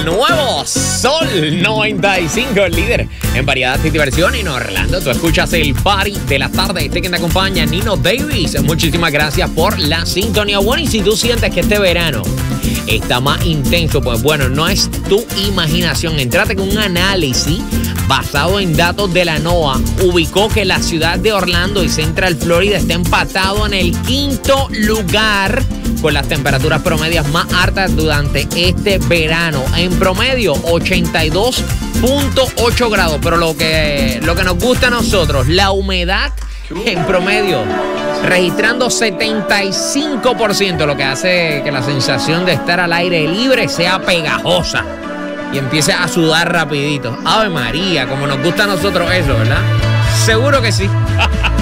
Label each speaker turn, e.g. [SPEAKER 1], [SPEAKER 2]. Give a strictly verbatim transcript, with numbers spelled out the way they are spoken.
[SPEAKER 1] el nuevo Sol noventa y cinco, el líder en variedad y diversión en Orlando. Tú escuchas el party de la tarde. Este que te acompaña, Nino Davis. Muchísimas gracias por la sintonía. Bueno, y si tú sientes que este verano está más intenso, pues bueno, no es tu imaginación. Entrate con un análisis basado en datos de la NOAA. Ubicó que la ciudad de Orlando y Central Florida está empatado en el quinto lugar con las temperaturas promedias más altas durante este verano. En promedio, ochenta y dos punto ocho grados. Pero lo que, lo que nos gusta a nosotros, la humedad en promedio, registrando setenta y cinco por ciento, lo que hace que la sensación de estar al aire libre sea pegajosa y empiece a sudar rapidito. Ave María, como nos gusta a nosotros eso, ¿verdad? Seguro que sí.